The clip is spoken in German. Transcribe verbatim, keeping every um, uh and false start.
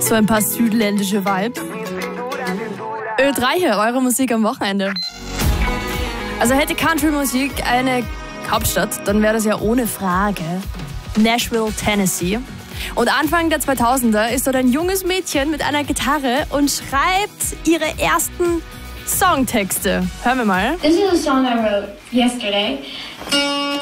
So ein paar südländische Vibe. Ö drei hier, eure Musik am Wochenende. Also hätte Country-Musik eine Hauptstadt, dann wäre das ja ohne Frage Nashville, Tennessee. Und Anfang der zweitausender ist dort ein junges Mädchen mit einer Gitarre und schreibt ihre ersten Songtexte. Hören wir mal. This is a song I wrote yesterday.